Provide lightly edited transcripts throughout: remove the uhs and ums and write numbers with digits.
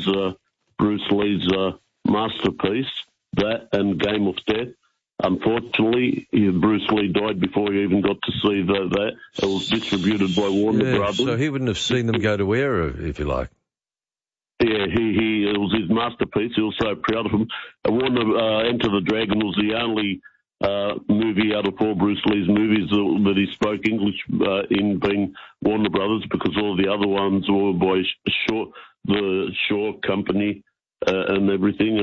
was Bruce Lee's masterpiece, that and Game of Death. Unfortunately, Bruce Lee died before he even got to see that. It was distributed by Warner Brothers. So he wouldn't have seen them go to air, if you like. Yeah, it was his masterpiece. He was so proud of him. Warner Enter the Dragon was the only movie out of all Bruce Lee's movies that he spoke English in, being Warner Brothers, because all the other ones were by the Shaw Company and everything.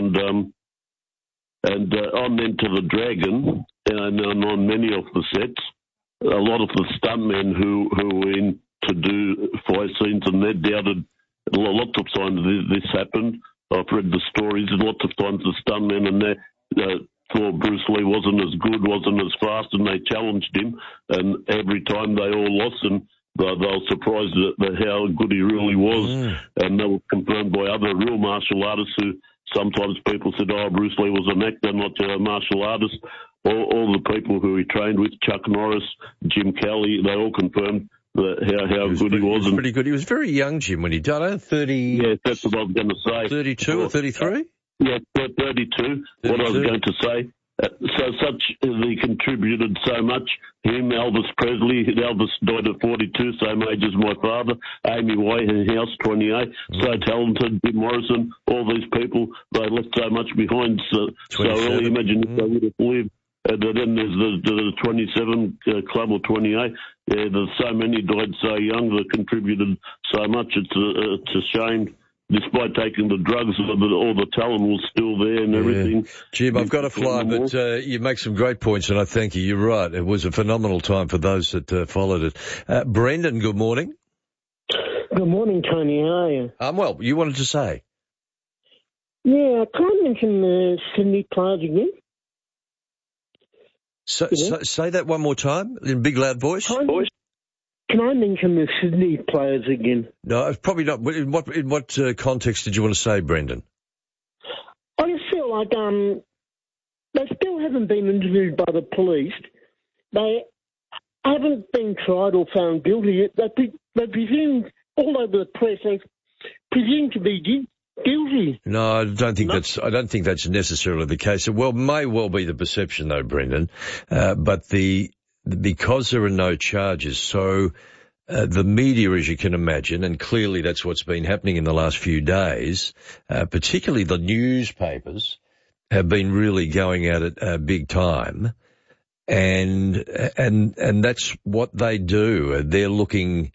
And on Enter the Dragon, and on many of the sets, a lot of the stuntmen who were in to do fight scenes, and they doubted lots of times this happened. I've read the stories, and lots of times the stuntmen and they thought Bruce Lee wasn't as good, wasn't as fast, and they challenged him, and every time they all lost, and they were surprised at how good he really was, and they were confirmed by other real martial artists who sometimes people said, Bruce Lee was an actor, not a martial artist. All the people who he trained with, Chuck Norris, Jim Kelly, they all confirmed how good he was. He was pretty good. He was very young, Jim, when he died. 30. Yeah, that's what I was going to say. 32 or 33? Yeah, 32. What I was going to say. He contributed so much. Him, Elvis Presley. Elvis died at 42, same age as my father. Amy Winehouse, 28. So talented. Jim Morrison. All these people, they left so much behind. So really imagine if they would have lived. And then there's the 27 club, or 28. Yeah, there's so many died so young that contributed so much. It's a shame. Despite taking the drugs, all the talent was still there and everything. Jim, I've got to fly, but you make some great points, and I thank you. You're right. It was a phenomenal time for those that followed it. Brendan, good morning. Good morning, Tony. How are you? I'm well. You wanted to say? Yeah, can I mention the Sydney players again? Say that one more time in a big, loud voice. Can I mention the Sydney players again? No, probably not. In what context did you want to say, Brendan? I just feel like they still haven't been interviewed by the police. They haven't been tried or found guilty yet. They presume all over the press. They presume to be guilty. No, I don't think that's necessarily the case. It may well be the perception, though, Brendan. But because there are no charges, so the media, as you can imagine, and clearly that's what's been happening in the last few days, particularly the newspapers, have been really going at it big time, and that's what they do. They're looking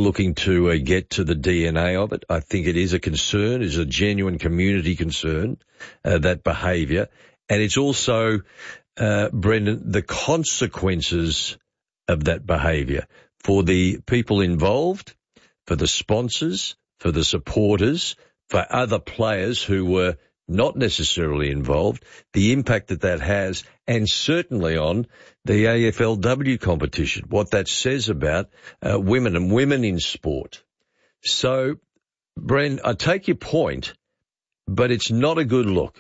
to get to the DNA of it. I think it is a concern, is a genuine community concern, that behaviour, and it's also, Brendan, the consequences of that behaviour for the people involved, for the sponsors, for the supporters, for other players who were not necessarily involved, the impact that has, and certainly on the AFLW competition, what that says about women and women in sport. So, Bren, I take your point, but it's not a good look.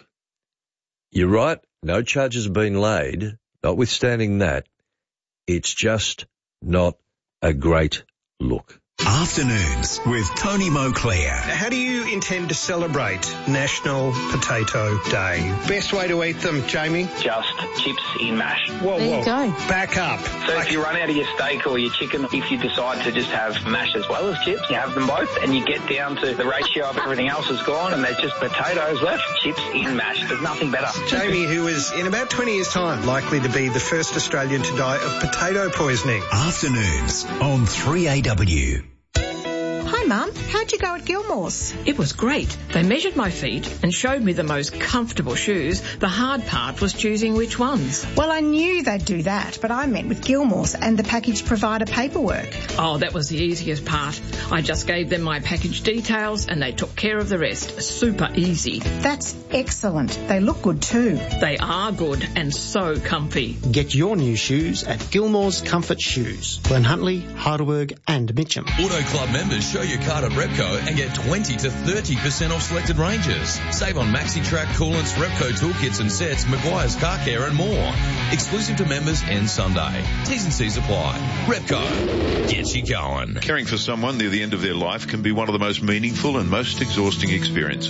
You're right. No charges have been laid. Notwithstanding that, it's just not a great look. Afternoons with Tony Moclair. How do you intend to celebrate National Potato Day? Best way to eat them, Jamie? Just chips in mash. Whoa. There you go. Back up. So if you run out of your steak or your chicken, if you decide to just have mash as well as chips, you have them both, and you get down to the ratio of everything else is gone, and there's just potatoes left, chips in mash. There's nothing better. Jamie, who is in about 20 years' time likely to be the first Australian to die of potato poisoning. Afternoons on 3AW. Hi, Mum. How'd you go at Gilmore's? It was great. They measured my feet and showed me the most comfortable shoes. The hard part was choosing which ones. Well, I knew they'd do that, but I met with Gilmore's and the package provider paperwork. Oh, that was the easiest part. I just gave them my package details and they took care of the rest. Super easy. That's excellent. They look good too. They are good and so comfy. Get your new shoes at Gilmore's Comfort Shoes, Glen Huntly, Heidelberg and Mitcham. Auto Club members, show your card at Repco and get 20 to 30% off selected ranges. Save on MaxiTrack, coolants, Repco toolkits and sets, Maguire's Car Care and more. Exclusive to members end Sunday. T's and C's apply. Repco gets you going. Caring for someone near the end of their life can be one of the most meaningful and most exhausting experiences.